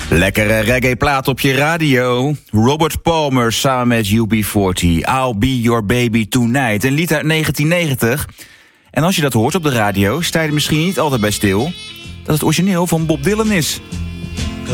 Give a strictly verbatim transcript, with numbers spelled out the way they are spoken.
Lekkere reggae-plaat op je radio. Robert Palmer samen met U B veertig. I'll be your baby tonight. Een lied uit negentien negentig. En als je dat hoort op de radio, sta je er misschien niet altijd bij stil dat het origineel van Bob Dylan is.